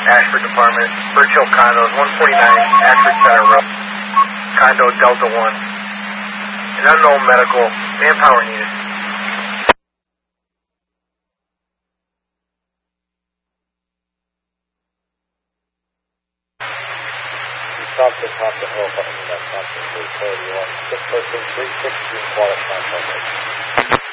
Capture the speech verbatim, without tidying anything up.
Ashford Department, Birch Hill Condos, one forty-nine Ashford Center Road, Condo Delta one. An unknown medical, manpower needed. Stopped at top of the hill, something that's not three thirty-one, six thirteen, three sixteen, quiet contact.